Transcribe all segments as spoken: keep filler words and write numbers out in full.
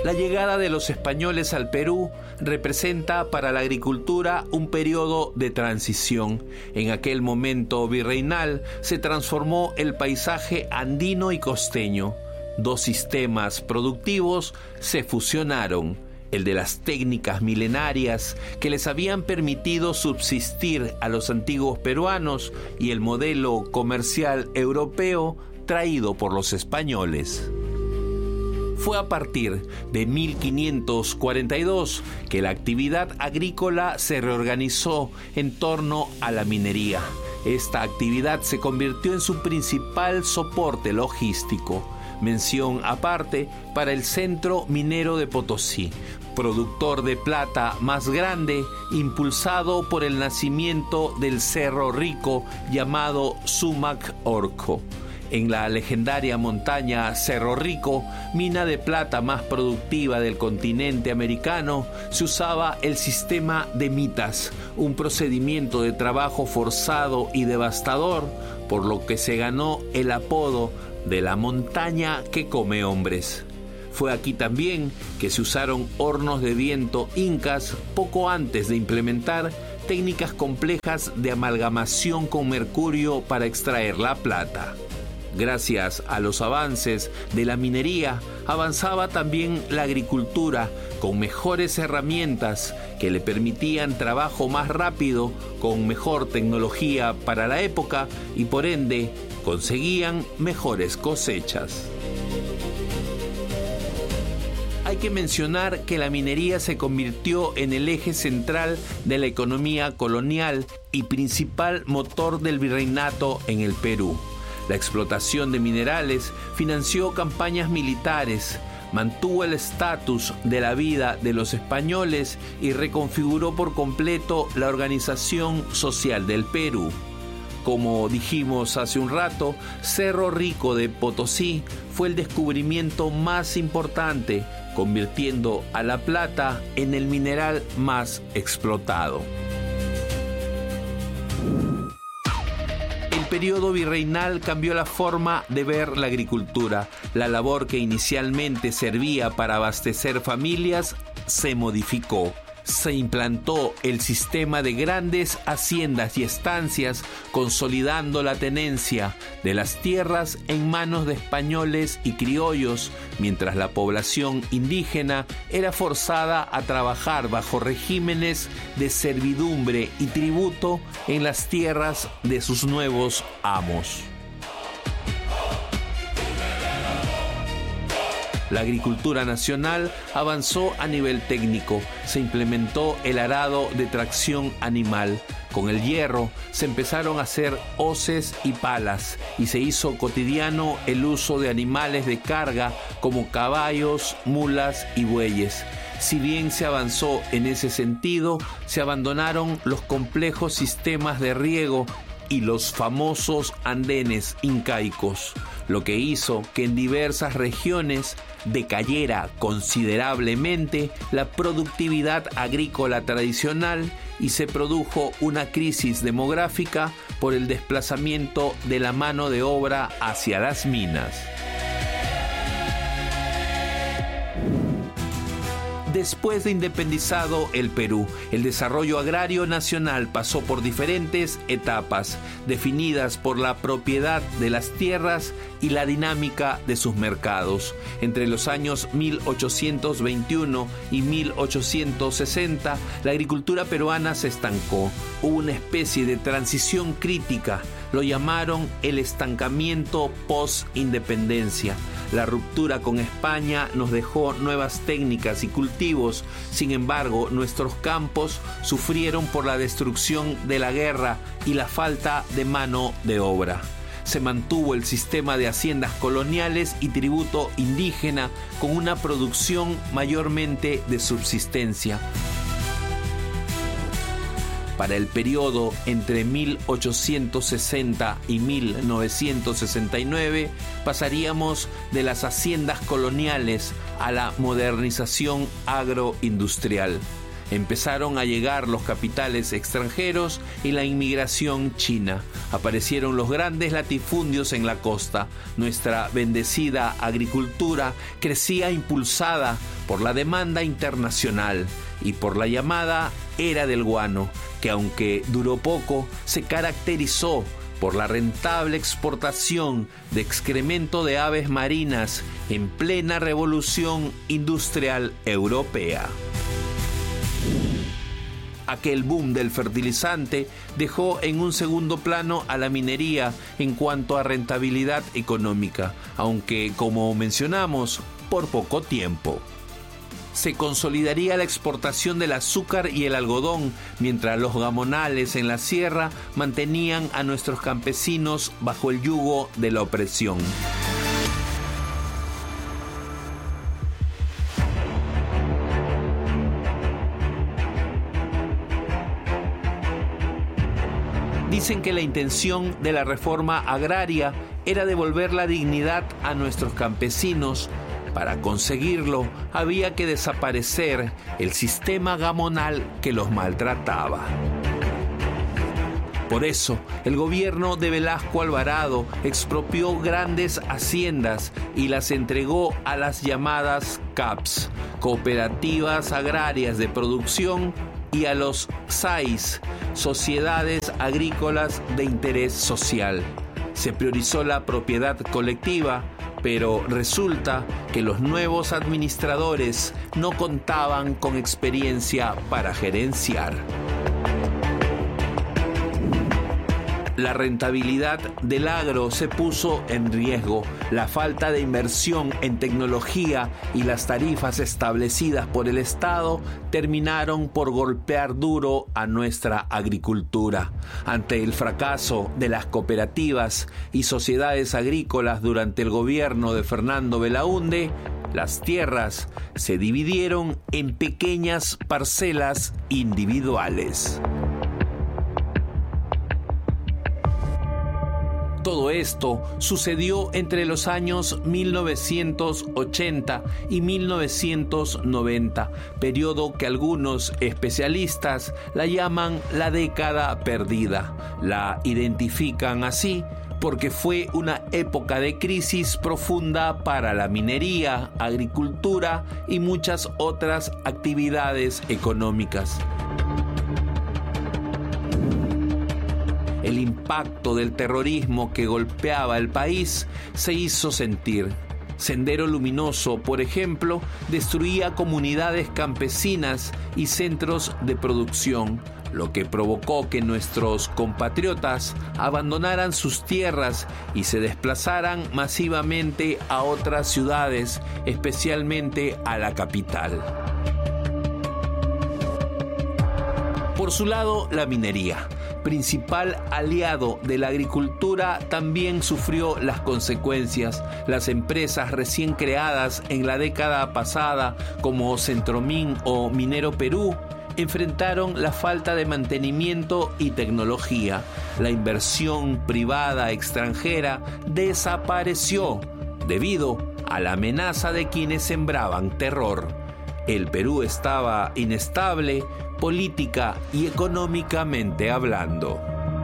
La llegada de los españoles al Perú representa para la agricultura un periodo de transición. En aquel momento virreinal se transformó el paisaje andino y costeño. Dos sistemas productivos se fusionaron: el de las técnicas milenarias que les habían permitido subsistir a los antiguos peruanos y el modelo comercial europeo traído por los españoles. Fue a partir de mil quinientos cuarenta y dos que la actividad agrícola se reorganizó en torno a la minería. Esta actividad se convirtió en su principal soporte logístico. Mención aparte para el Centro Minero de Potosí, productor de plata más grande, impulsado por el nacimiento del Cerro Rico llamado Sumac Orco. En la legendaria montaña Cerro Rico, mina de plata más productiva del continente americano, se usaba el sistema de mitas, un procedimiento de trabajo forzado y devastador, por lo que se ganó el apodo de la montaña que come hombres. Fue aquí también que se usaron hornos de viento incas poco antes de implementar técnicas complejas de amalgamación con mercurio para extraer la plata. Gracias a los avances de la minería, avanzaba también la agricultura con mejores herramientas que le permitían trabajo más rápido, con mejor tecnología para la época y por ende conseguían mejores cosechas. Hay que mencionar que la minería se convirtió en el eje central de la economía colonial y principal motor del virreinato en el Perú. La explotación de minerales financió campañas militares, mantuvo el estatus de la vida de los españoles y reconfiguró por completo la organización social del Perú. Como dijimos hace un rato, Cerro Rico de Potosí fue el descubrimiento más importante, convirtiendo a la plata en el mineral más explotado. El periodo virreinal cambió la forma de ver la agricultura. La labor que inicialmente servía para abastecer familias se modificó. Se implantó el sistema de grandes haciendas y estancias, consolidando la tenencia de las tierras en manos de españoles y criollos, mientras la población indígena era forzada a trabajar bajo regímenes de servidumbre y tributo en las tierras de sus nuevos amos. La agricultura nacional avanzó a nivel técnico. Se implementó el arado de tracción animal. Con el hierro se empezaron a hacer hoces y palas y se hizo cotidiano el uso de animales de carga como caballos, mulas y bueyes. Si bien se avanzó en ese sentido, se abandonaron los complejos sistemas de riego y los famosos andenes incaicos, lo que hizo que en diversas regiones decayera considerablemente la productividad agrícola tradicional y se produjo una crisis demográfica por el desplazamiento de la mano de obra hacia las minas. Después de independizado el Perú, el desarrollo agrario nacional pasó por diferentes etapas, definidas por la propiedad de las tierras y la dinámica de sus mercados. Entre los años mil ochocientos veintiuno y mil ochocientos sesenta, la agricultura peruana se estancó. Hubo una especie de transición crítica. Lo llamaron el estancamiento post-independencia. La ruptura con España nos dejó nuevas técnicas y cultivos. Sin embargo, nuestros campos sufrieron por la destrucción de la guerra y la falta de mano de obra. Se mantuvo el sistema de haciendas coloniales y tributo indígena con una producción mayormente de subsistencia. Para el periodo entre mil ochocientos sesenta y mil novecientos sesenta y nueve pasaríamos de las haciendas coloniales a la modernización agroindustrial. Empezaron a llegar los capitales extranjeros y la inmigración china. Aparecieron los grandes latifundios en la costa. Nuestra bendecida agricultura crecía impulsada por la demanda internacional y por la llamada Era del Guano, que aunque duró poco, se caracterizó por la rentable exportación de excremento de aves marinas en plena revolución industrial europea. Aquel boom del fertilizante dejó en un segundo plano a la minería en cuanto a rentabilidad económica, aunque, como mencionamos, por poco tiempo. Se consolidaría la exportación del azúcar y el algodón, mientras los gamonales en la sierra mantenían a nuestros campesinos bajo el yugo de la opresión. Dicen que la intención de la reforma agraria era devolver la dignidad a nuestros campesinos. Para conseguirlo, había que desaparecer el sistema gamonal que los maltrataba. Por eso, el gobierno de Velasco Alvarado expropió grandes haciendas y las entregó a las llamadas C A Ps, Cooperativas Agrarias de Producción, y a los S A Is, Sociedades Agrícolas de Interés Social. Se priorizó la propiedad colectiva, pero resulta que los nuevos administradores no contaban con experiencia para gerenciar. La rentabilidad del agro se puso en riesgo. La falta de inversión en tecnología y las tarifas establecidas por el Estado terminaron por golpear duro a nuestra agricultura. Ante el fracaso de las cooperativas y sociedades agrícolas durante el gobierno de Fernando Belaúnde, las tierras se dividieron en pequeñas parcelas individuales. Todo esto sucedió entre los años mil novecientos ochenta y mil novecientos noventa, periodo que algunos especialistas la llaman la década perdida. La identifican así porque fue una época de crisis profunda para la minería, agricultura y muchas otras actividades económicas. El impacto del terrorismo que golpeaba el país se hizo sentir. Sendero Luminoso, por ejemplo, destruía comunidades campesinas y centros de producción, lo que provocó que nuestros compatriotas abandonaran sus tierras y se desplazaran masivamente a otras ciudades, especialmente a la capital. Por su lado, la minería, principal aliado de la agricultura, también sufrió las consecuencias. Las empresas recién creadas en la década pasada, como Centromin o Minero Perú, enfrentaron la falta de mantenimiento y tecnología. La inversión privada extranjera desapareció debido a la amenaza de quienes sembraban terror. El Perú estaba inestable, política y económicamente hablando.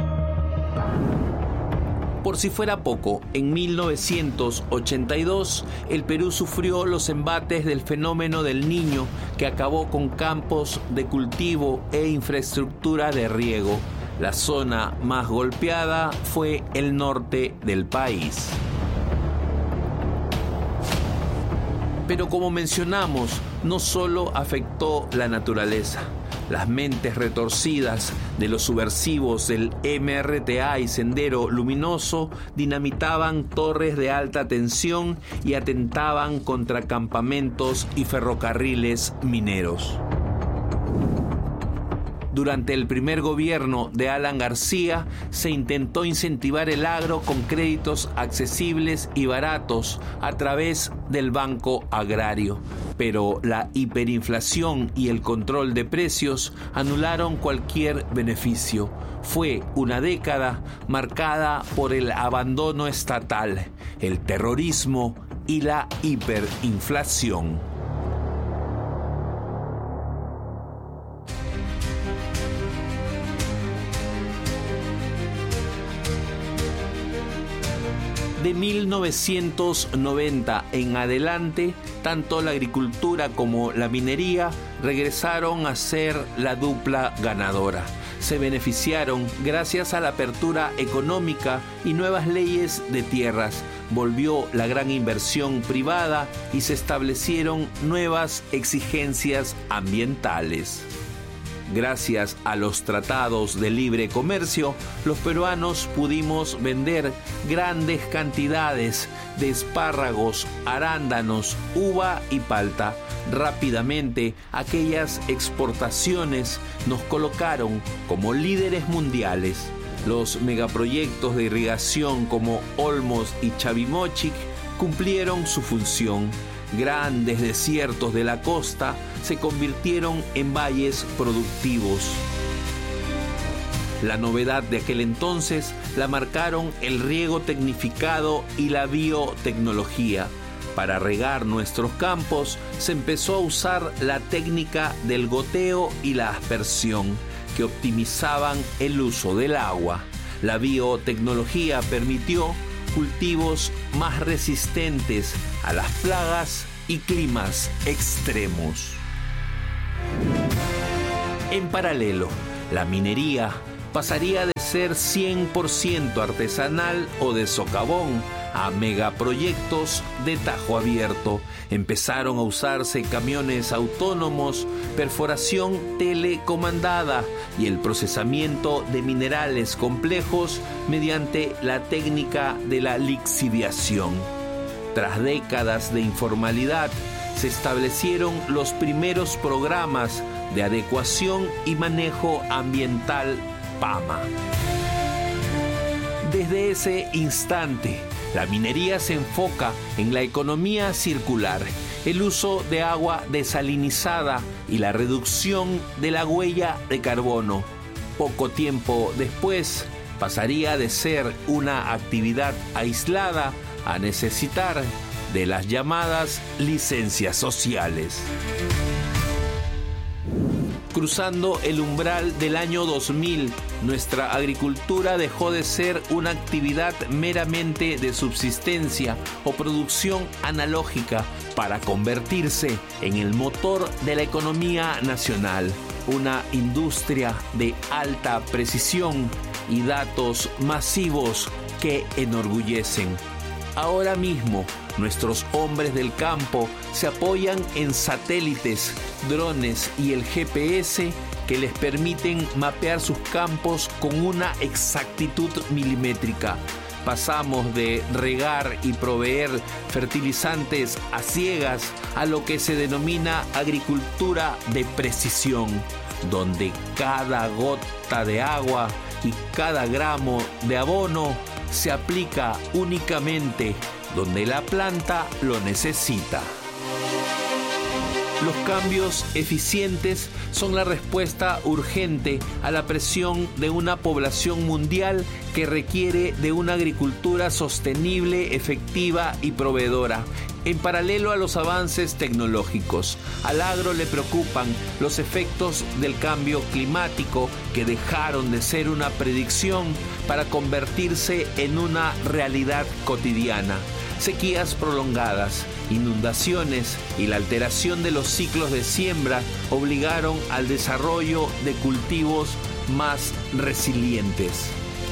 Por si fuera poco, en mil novecientos ochenta y dos el Perú sufrió los embates del fenómeno del Niño, que acabó con campos de cultivo e infraestructura de riego. La zona más golpeada fue el norte del país. Pero como mencionamos, no solo afectó la naturaleza. Las mentes retorcidas de los subversivos del M R T A y Sendero Luminoso dinamitaban torres de alta tensión y atentaban contra campamentos y ferrocarriles mineros. Durante el primer gobierno de Alan García se intentó incentivar el agro con créditos accesibles y baratos a través del Banco Agrario, pero la hiperinflación y el control de precios anularon cualquier beneficio. Fue una década marcada por el abandono estatal, el terrorismo y la hiperinflación. De mil novecientos noventa en adelante, tanto la agricultura como la minería regresaron a ser la dupla ganadora. Se beneficiaron gracias a la apertura económica y nuevas leyes de tierras. Volvió la gran inversión privada y se establecieron nuevas exigencias ambientales. Gracias a los tratados de libre comercio, los peruanos pudimos vender grandes cantidades de espárragos, arándanos, uva y palta. Rápidamente, aquellas exportaciones nos colocaron como líderes mundiales. Los megaproyectos de irrigación como Olmos y Chavimochic cumplieron su función. Grandes desiertos de la costa se convirtieron en valles productivos. La novedad de aquel entonces la marcaron el riego tecnificado y la biotecnología. Para regar nuestros campos se empezó a usar la técnica del goteo y la aspersión, que optimizaban el uso del agua. La biotecnología permitió cultivos más resistentes a las plagas y climas extremos. En paralelo, la minería pasaría de ser cien por ciento artesanal o de socavón a megaproyectos de tajo abierto. Empezaron a usarse camiones autónomos, perforación telecomandada y el procesamiento de minerales complejos mediante la técnica de la lixiviación. Tras décadas de informalidad, se establecieron los primeros programas de adecuación y manejo ambiental PAMA. Desde ese instante, la minería se enfoca en la economía circular, el uso de agua desalinizada y la reducción de la huella de carbono. Poco tiempo después, pasaría de ser una actividad aislada a necesitar de las llamadas licencias sociales. Cruzando el umbral del año dos mil, nuestra agricultura dejó de ser una actividad meramente de subsistencia o producción analógica para convertirse en el motor de la economía nacional, una industria de alta precisión y datos masivos que enorgullecen. Ahora mismo, nuestros hombres del campo se apoyan en satélites, drones y el G P S que les permiten mapear sus campos con una exactitud milimétrica. Pasamos de regar y proveer fertilizantes a ciegas a lo que se denomina agricultura de precisión, donde cada gota de agua y cada gramo de abono se aplica únicamente donde la planta lo necesita. Los cambios eficientes son la respuesta urgente a la presión de una población mundial que requiere de una agricultura sostenible, efectiva y proveedora. En paralelo a los avances tecnológicos, al agro le preocupan los efectos del cambio climático que dejaron de ser una predicción para convertirse en una realidad cotidiana. Sequías prolongadas, inundaciones y la alteración de los ciclos de siembra obligaron al desarrollo de cultivos más resilientes.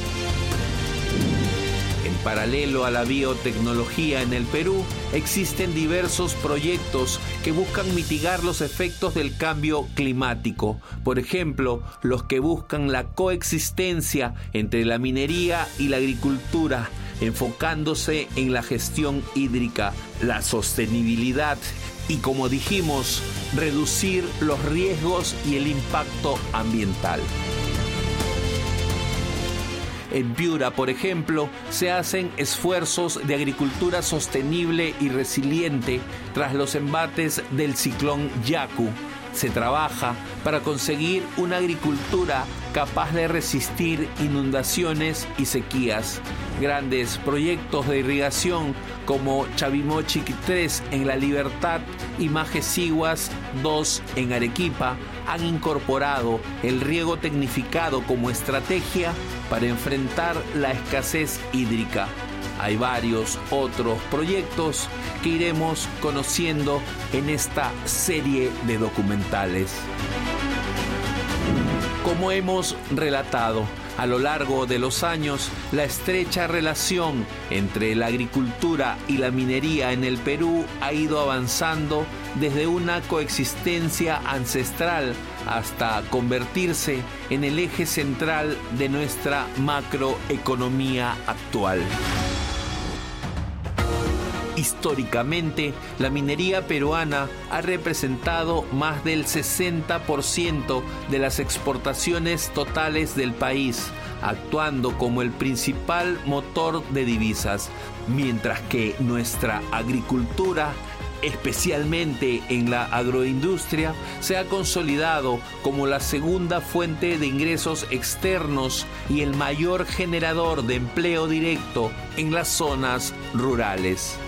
En paralelo a la biotecnología en el Perú, existen diversos proyectos que buscan mitigar los efectos del cambio climático. Por ejemplo, los que buscan la coexistencia entre la minería y la agricultura, enfocándose en la gestión hídrica, la sostenibilidad y, como dijimos, reducir los riesgos y el impacto ambiental. En Piura, por ejemplo, se hacen esfuerzos de agricultura sostenible y resiliente tras los embates del ciclón Yaku. Se trabaja para conseguir una agricultura capaz de resistir inundaciones y sequías. Grandes proyectos de irrigación como Chavimochic tres en La Libertad y Majesiguas dos en Arequipa han incorporado el riego tecnificado como estrategia para enfrentar la escasez hídrica. hay varios otros proyectos que iremos conociendo en esta serie de documentales. Como hemos relatado, a lo largo de los años, la estrecha relación entre la agricultura y la minería en el Perú ha ido avanzando desde una coexistencia ancestral hasta convertirse en el eje central de nuestra macroeconomía actual. Históricamente, la minería peruana ha representado más del sesenta por ciento de las exportaciones totales del país, actuando como el principal motor de divisas, mientras que nuestra agricultura, especialmente en la agroindustria, se ha consolidado como la segunda fuente de ingresos externos y el mayor generador de empleo directo en las zonas rurales.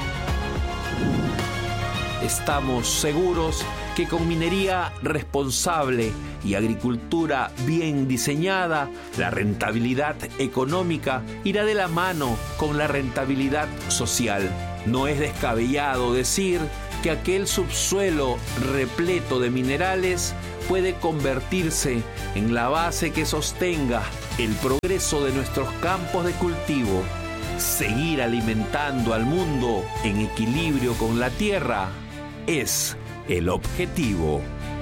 Estamos seguros que con minería responsable y agricultura bien diseñada, la rentabilidad económica irá de la mano con la rentabilidad social. No es descabellado decir que aquel subsuelo repleto de minerales puede convertirse en la base que sostenga el progreso de nuestros campos de cultivo. Seguir alimentando al mundo en equilibrio con la tierra es el objetivo.